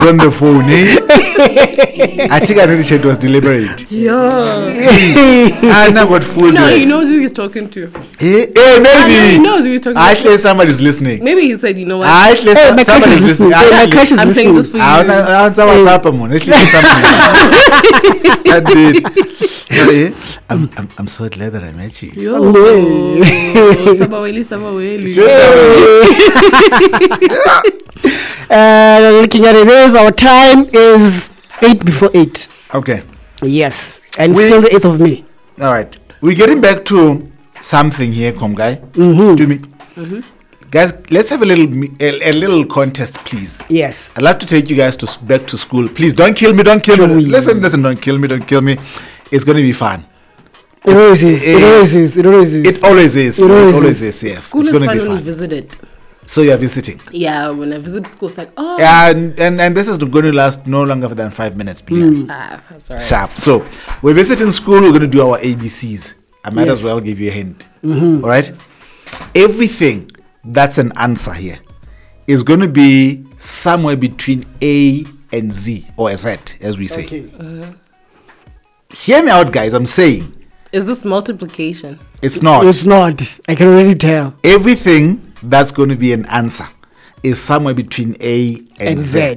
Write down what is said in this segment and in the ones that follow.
on the phone, eh? I think I really said it was deliberate. Yeah. I know what food. No, he knows who he's talking to. Maybe. He knows who he's talking to. Actually, somebody's listening. Maybe he said, you know what? Actually, my somebody's crush is listening. listening. My crush is I'm saying listening. this for you. I want what's up, man. I did. Sorry, I'm so glad that I met you. Yo. Sabaweli. Looking at it is our time is 8 before 8. Okay. Yes, and We- still the 8th of May. All right. We're getting back to something here, guy. Mm-hmm. To me. Guys, let's have a little contest, please. Yes. I'd like to take you guys back to school. Please, don't kill me. Listen, don't kill me. It's going to be fun. It always is. It always is. It always is. It always is. Yes. School it's is going to fun be when fun. we visited. So you're visiting. Yeah, when I visit school, it's like, oh. Yeah, and this is going to last no longer than 5 minutes. That's all right. Sharp. So we're visiting school. We're going to do our ABCs. I might Yes. as well give you a hint. All right. Everything that's an answer here is going to be somewhere between A and Z or Z, as we say. Okay. Hear me out, guys. I'm saying Is this multiplication? it's not. It's not. I can already tell. Everything that's going to be an answer is somewhere between A and Z.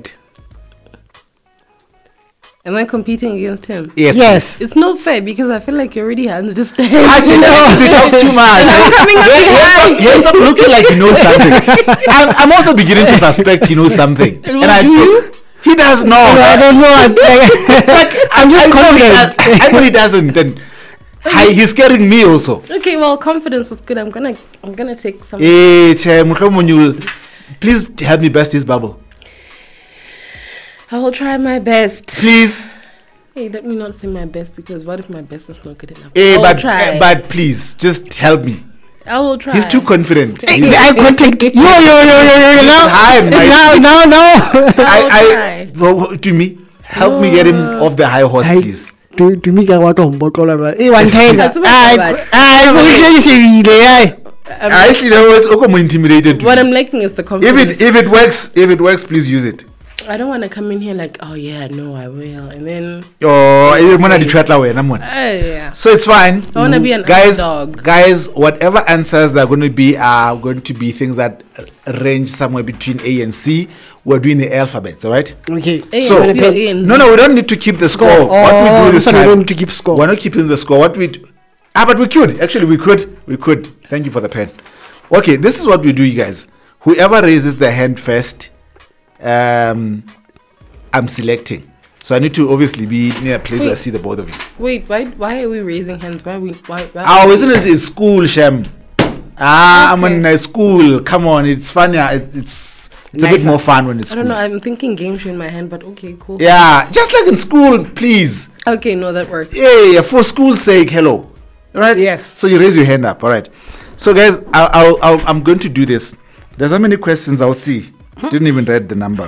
Am I competing against him? Yes. Yes. It's not fair because I feel like you already understand. Actually, it talks too much. I'm coming up behind. He ends up looking like he knows something. I'm also beginning to suspect he knows something. And what do you? He does know. I don't know. I'm just confident. I know he doesn't. And he's scaring me also. Okay, well, confidence is good. I'm gonna take some. Please help me burst this bubble. I will try my best. Please. Hey, let me not say my best because what if my best is not good enough? I will try. But please, just help me. I will try. He's too confident. I contact you. Now, I will try. To me, help me get him off the high horse, please. To me, I want to mbokola. One time, That's my bad. Actually, that was more intimidated. What I'm liking is the confidence. If it works, please use it. I don't want to come in here like, oh yeah, no, I will, and then yeah. So it's fine. I want to be an guys. underdog. Guys, whatever answers they're going to be are going to be things that range somewhere between A and C. We're doing the alphabets, all right? Okay. So A and C. no, we don't need to keep the score. What we do this time, we don't need to keep score. we're not keeping the score. What we do, but we could actually. We could. Thank you for the pen. Okay, this is what we do, you guys. Whoever raises the hand first, I'm selecting. So I need to obviously be near a place where I see the both of you. Wait, why are we raising hands? Why? Oh, isn't it in school, Shem? I'm Okay. in school. Come on, it's funny. It's a bit Nicer. more fun when it's I school. don't know. I'm thinking game show in my hand, but okay, cool. Yeah, just like in school, please. Okay, no, that works. Yeah, for school's sake, hello. All right? Yes. So you raise your hand up. All right. So guys, I'm going to do this. There's how many questions I'll see. Didn't even write the number.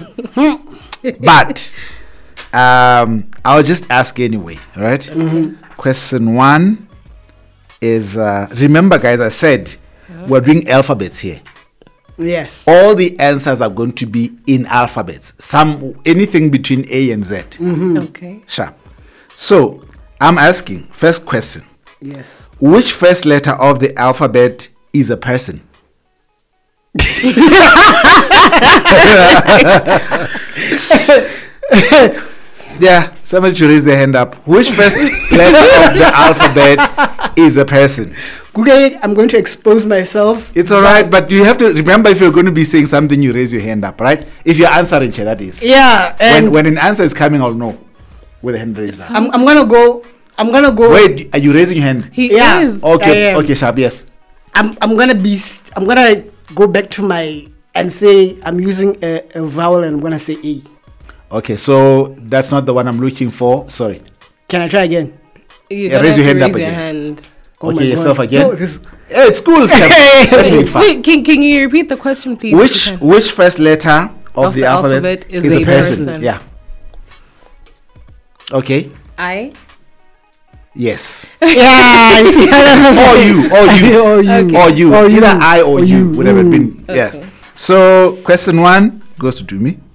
But I'll just ask anyway. All right? Question 1 is remember, guys, I said we're doing alphabets here. Yes. All the answers are going to be in alphabets. Anything between A and Z. Okay. Sharp. So I'm asking, first question. Yes. Which first letter of the alphabet is a person? Yeah, somebody should raise their hand up. Which first letter of the alphabet is a person? Today, I'm going to expose myself. It's all right, but you have to remember, if you're going to be saying something, you raise your hand up, right? If you're answering, that is. Yeah. And When an answer is coming, I'll know with the hand raised up. I'm gonna go. Wait, are you raising your hand? He Yeah. is. Okay, I am. okay, Sharp, yes. I'm gonna go back to my and say I'm using a vowel and I'm gonna say A. Okay, so that's not the one I'm looking for. Sorry. Can I try again? You Yeah, don't raise have your to hand up raise your again. hand. Oh Okay, my yourself God. again. No, this, Hey, it's cool, Sharp. Let's make it fun. Wait, can you repeat the question, please? Which first letter of the alphabet is a person? Yeah. Okay. I. Yes. yeah. Or you. Okay. Or you. Or you. Either I or you you. would have been. Yeah. Okay. So question 1 goes to me.